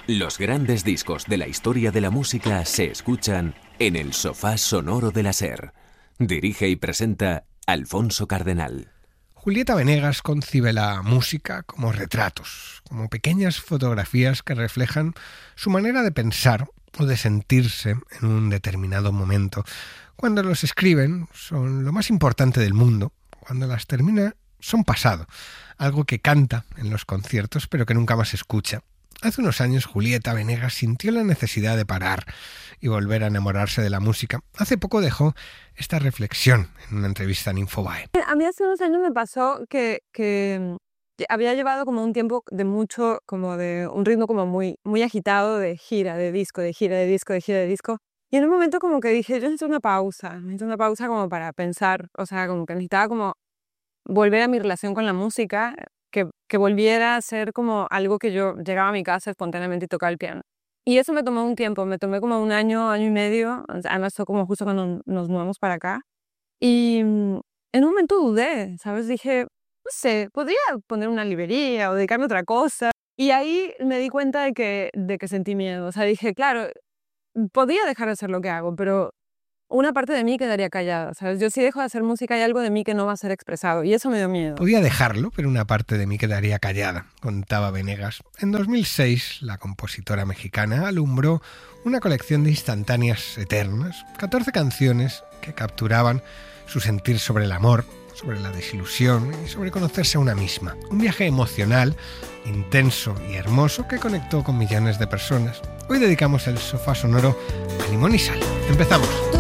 Los grandes discos de la historia de la música se escuchan en el sofá sonoro de la SER. Dirige y presenta Alfonso Cardenal. Julieta Venegas concibe la música como retratos, como pequeñas fotografías que reflejan su manera de pensar o de sentirse en un determinado momento. Cuando los escriben son lo más importante del mundo, cuando las termina son pasado, algo que canta en los conciertos pero que nunca más escucha. Hace unos años Julieta Venegas sintió la necesidad de parar y volver a enamorarse de la música. Hace poco dejó esta reflexión en una entrevista en Infobae. A mí hace unos años me pasó que había llevado como un tiempo de mucho, como de un ritmo como muy agitado de gira, de disco, de gira, de disco, de gira, de disco. Y en un momento como que dije, yo necesito una pausa como para pensar, o sea, como que necesitaba como volver a mi relación con la música, que volviera a ser como algo que yo llegaba a mi casa espontáneamente y tocaba el piano. Y eso me tomó un tiempo, me tomé como un año y medio, además fue como justo cuando nos mudamos para acá. Y en un momento dudé, ¿sabes? Dije, no sé, podría poner una librería o dedicarme a otra cosa. Y ahí me di cuenta de que sentí miedo. O sea, dije, claro, podría dejar de hacer lo que hago, pero una parte de mí quedaría callada, ¿sabes? Yo si dejo de hacer música hay algo de mí que no va a ser expresado y eso me dio miedo. Podía dejarlo, pero una parte de mí quedaría callada, contaba Venegas. En 2006, la compositora mexicana alumbró una colección de instantáneas eternas, 14 canciones que capturaban su sentir sobre el amor, sobre la desilusión y sobre conocerse a una misma. Un viaje emocional, intenso y hermoso que conectó con millones de personas. Hoy dedicamos el sofá sonoro a Limón y Sal. Empezamos.